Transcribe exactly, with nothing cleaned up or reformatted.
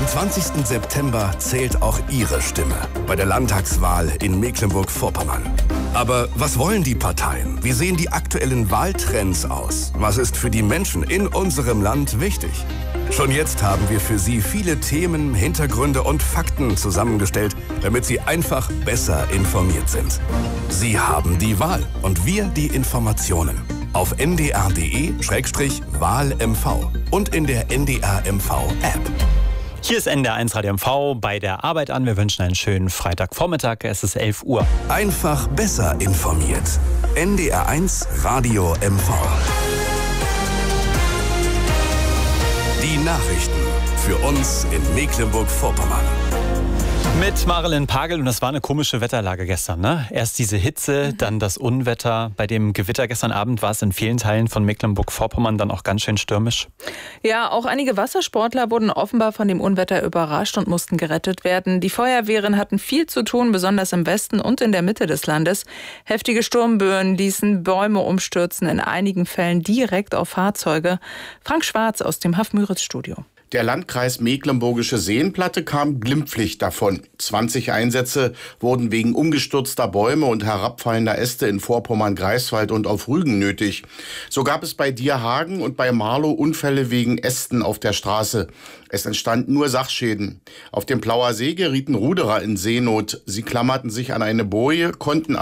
Am zwanzigsten September zählt auch Ihre Stimme bei der Landtagswahl in Mecklenburg-Vorpommern. Aber was wollen die Parteien? Wie sehen die aktuellen Wahltrends aus? Was ist für die Menschen in unserem Land wichtig? Schon jetzt haben wir für Sie viele Themen, Hintergründe und Fakten zusammengestellt, damit Sie einfach besser informiert sind. Sie haben die Wahl und wir die Informationen. Auf n d r punkt d e Schrägstrich Wahl M V und in der N D R M V-App. Hier ist N D R eins Radio M V bei der Arbeit an. Wir wünschen einen schönen Freitagvormittag. Es ist elf Uhr. Einfach besser informiert. N D R eins Radio M V. Die Nachrichten für uns in Mecklenburg-Vorpommern. Mit Marilyn Pagel, und das war eine komische Wetterlage gestern, ne? Erst diese Hitze, dann das Unwetter. Bei dem Gewitter gestern Abend war es in vielen Teilen von Mecklenburg-Vorpommern dann auch ganz schön stürmisch. Ja, auch einige Wassersportler wurden offenbar von dem Unwetter überrascht und mussten gerettet werden. Die Feuerwehren hatten viel zu tun, besonders im Westen und in der Mitte des Landes. Heftige Sturmböen ließen Bäume umstürzen, in einigen Fällen direkt auf Fahrzeuge. Frank Schwarz aus dem Haf-Müritz-Studio. Der Landkreis Mecklenburgische Seenplatte kam glimpflich davon. zwanzig Einsätze wurden wegen umgestürzter Bäume und herabfallender Äste in Vorpommern, Greifswald und auf Rügen nötig. So gab es bei Dierhagen und bei Marlow Unfälle wegen Ästen auf der Straße. Es entstanden nur Sachschäden. Auf dem Plauer See gerieten Ruderer in Seenot. Sie klammerten sich an eine Boje, konnten